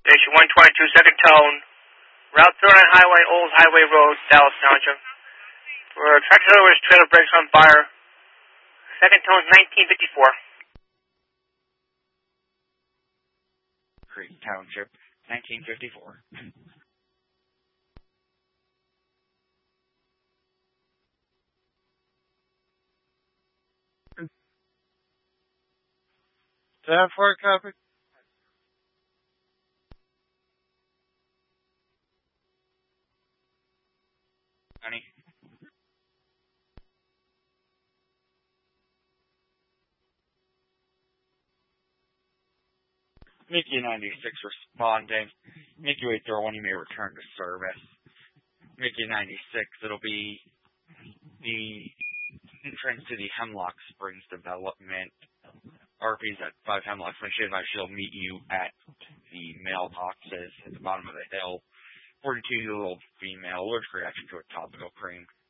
Station 122, second tone. Route 39 Highway, Old Highway Road, Dallas Township. For tractor trailer trailer brakes on fire. Second tone is 1954. Creek Township, 1954. Tab 4 copy. Honey. Mickey 96 responding. Mickey 801, you may return to service. Mickey 96, it'll be the entrance to the Hemlock Springs development. RP's at 5 Hemlock Springs. She'll meet you at the mailboxes at the bottom of the hill. 42-year-old female, allergic reaction to a topical cream.